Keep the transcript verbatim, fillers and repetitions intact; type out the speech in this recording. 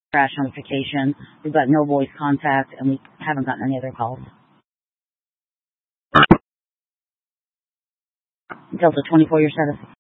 crash notification. We've got no voice contact, and we haven't gotten any other calls. Delta twenty-four, your status.